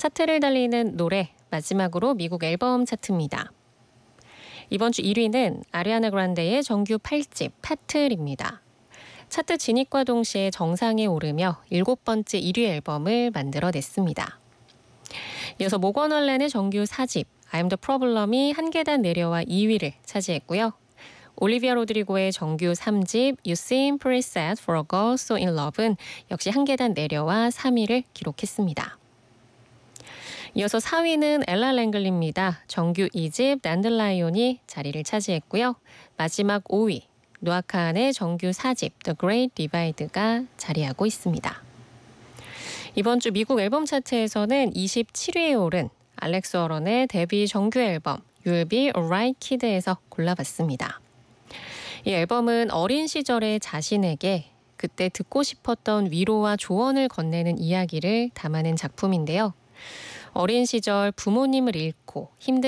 차트를 달리는 노래, 마지막으로 미국 앨범 차트입니다. 이번 주 1위는 아리아나 그란데의 정규 8집 파틀입니다. 차트 진입과 동시에 정상에 오르며 7번째 1위 앨범을 만들어냈습니다. 이어서 모건 월렌의 정규 4집 I'm the Problem이 한 계단 내려와 2위를 차지했고요. 올리비아 로드리고의 정규 3집 You Seem Pretty Sad for a Girl So in Love는 역시 한 계단 내려와 3위를 기록했습니다. 이어서 4위는 엘라 랭글리입니다. 정규 2집 단들라이온이 자리를 차지했고요. 마지막 5위 노아 카한의 정규 4집 The Great Divide가 자리하고 있습니다. 이번 주 미국 앨범 차트에서는 27위에 오른 알렉스 워런의 데뷔 정규 앨범 You'll Be Alright Kid에서 골라봤습니다. 이 앨범은 어린 시절의 자신에게 그때 듣고 싶었던 위로와 조언을 건네는 이야기를 담아낸 작품인데요. 어린 시절 부모님을 잃고 힘든